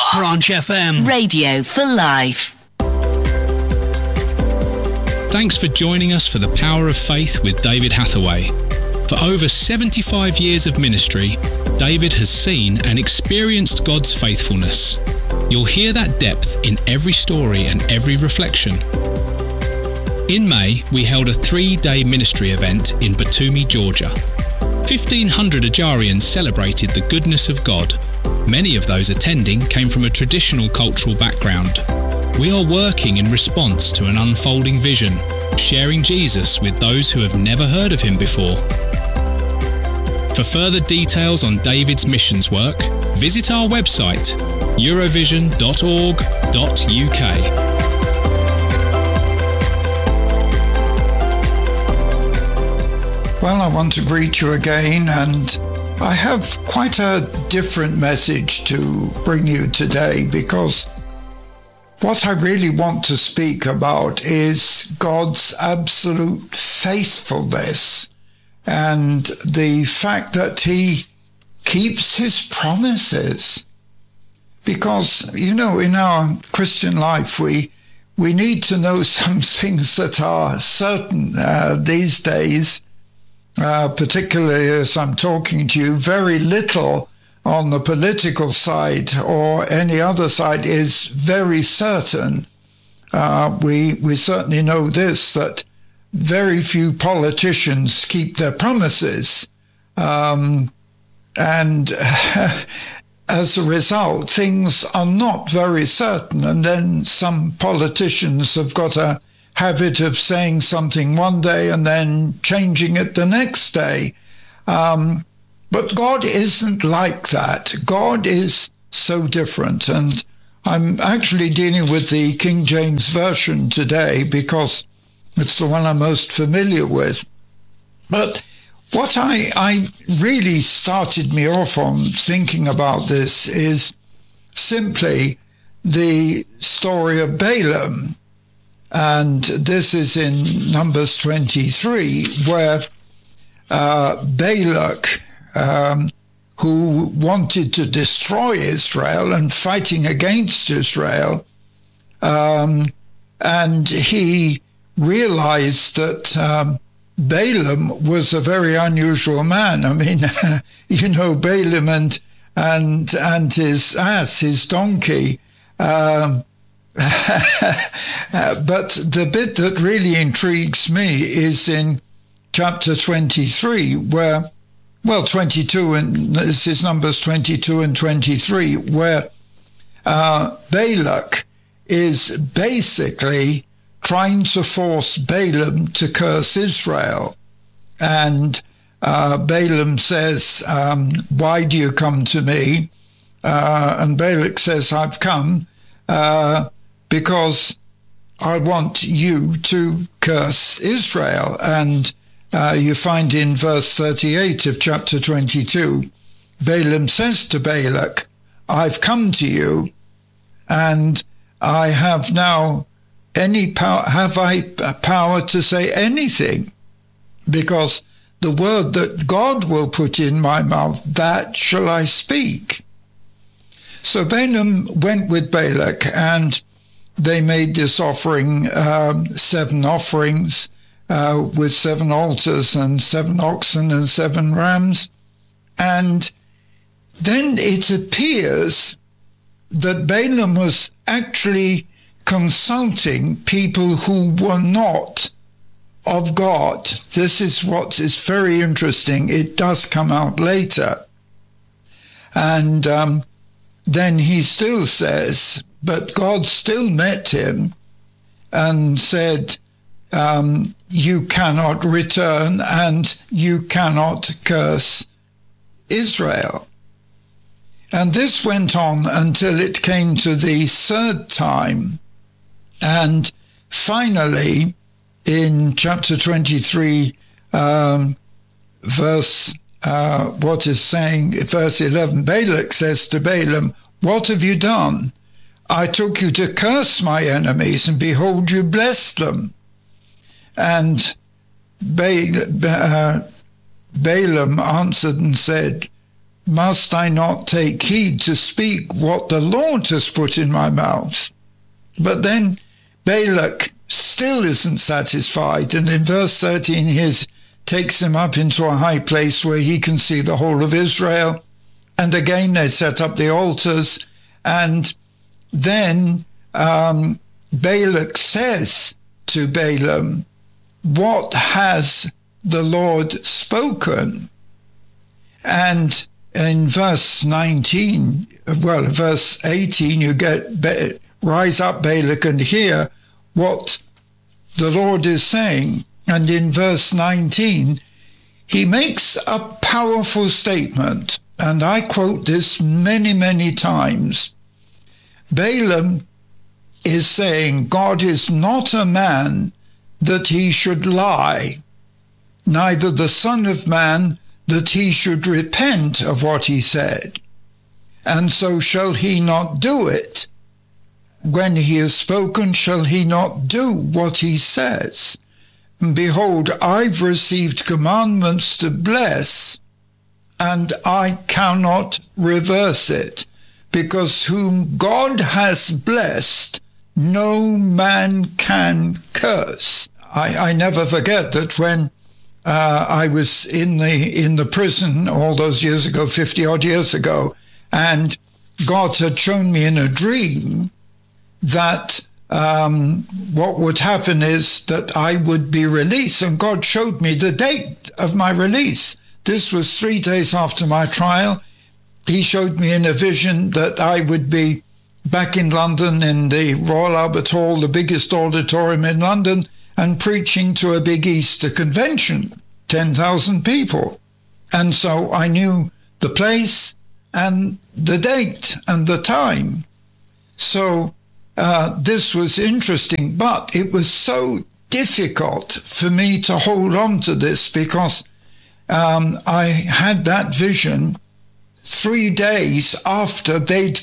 Branch FM. Radio for life. Thanks for joining us for The Power of Faith with David Hathaway. For over 75 years of ministry, David has seen and experienced God's faithfulness. You'll hear that depth in every story and every reflection. In May, we held a 3-day ministry event in Batumi, Georgia. 1,500 Ajarians celebrated the goodness of God. Many of those attending came from a traditional cultural background. We are working in response to an unfolding vision, sharing Jesus with those who have never heard of him before. For further details on David's missions work, visit our website, eurovision.org.uk. Well, I want to greet you again, and I have quite a different message to bring you today, because what I really want to speak about is God's absolute faithfulness and the fact that he keeps his promises. Because, in our Christian life, we need to know some things that are certain these days, particularly as I'm talking to you. Very little on the political side or any other side is very certain. We certainly know this, that very few politicians keep their promises. And as a result, things are not very certain. And then some politicians have got a habit of saying something one day and then changing it the next day. But God isn't like that. God is so different. And I'm actually dealing with the King James Version today because it's the one I'm most familiar with. But what I really started me off on thinking about this is simply the story of Balaam. And this is in Numbers 23, where Balak, who wanted to destroy Israel and fighting against Israel, and he realized that Balaam was a very unusual man. I mean, Balaam and his ass, his donkey. But the bit that really intrigues me is in chapter 23, 22, and this is Numbers 22 and 23, where Balak is basically trying to force Balaam to curse Israel. And Balaam says, why do you come to me? And Balak says, I've come because I want you to curse Israel. And you find in verse 38 of chapter 22, Balaam says to Balak, I've come to you, and I have now have I power to say anything? Because the word that God will put in my mouth, that shall I speak. So Balaam went with Balak, and they made this offering, 7 offerings, with 7 altars and 7 oxen and 7 rams. And then it appears that Balaam was actually consulting people who were not of God. This is what is very interesting. It does come out later. And then he still says, but God still met him and said, you cannot return and you cannot curse Israel. And this went on until it came to the 3rd time. And finally, in chapter 23, verse 11, Balak says to Balaam, what have you done? I took you to curse my enemies, and behold, you blessed them. And Balaam answered and said, must I not take heed to speak what the Lord has put in my mouth? But then Balak still isn't satisfied, and in verse 13 he takes him up into a high place where he can see the whole of Israel. And again they set up the altars, and then Balak says to Balaam, what has the Lord spoken? And in verse 18, you get, rise up, Balak, and hear what the Lord is saying. And in verse 19, he makes a powerful statement, and I quote this many, many times. Balaam is saying, God is not a man that he should lie, neither the Son of Man that he should repent of what he said. And so shall he not do it? When he has spoken, shall he not do what he says? And behold, I've received commandments to bless, and I cannot reverse it, because whom God has blessed, no man can curse. I never forget that when I was in the prison all those years ago, 50-odd years ago, and God had shown me in a dream that what would happen is that I would be released, and God showed me the date of my release. This was 3 days after my trial. He showed me in a vision that I would be back in London in the Royal Albert Hall, the biggest auditorium in London, and preaching to a big Easter convention, 10,000 people. And so I knew the place and the date and the time. So this was interesting, but it was so difficult for me to hold on to this because I had that vision 3 days after they'd